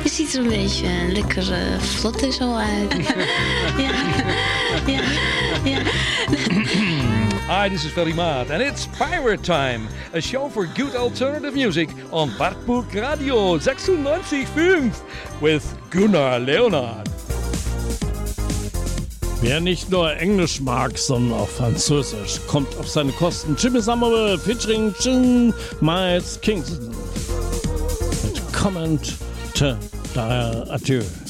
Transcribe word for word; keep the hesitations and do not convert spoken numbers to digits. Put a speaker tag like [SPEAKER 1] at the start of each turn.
[SPEAKER 1] Je ziet er een beetje uh, lekker uh, vlot en zo uit. ja, ja, ja.
[SPEAKER 2] Hi, this is Ferry Maat, and it's Pirate Time, a show for good alternative music on Wartburg Radio sechsundneunzig Komma fünf with Gunnar Leonard.
[SPEAKER 3] Wer nicht nur Englisch mag, sondern auch Französisch, kommt auf seine Kosten. Jimmy Somerville featuring Jim Miles Kingston. Mit Comment to Dire Adieu.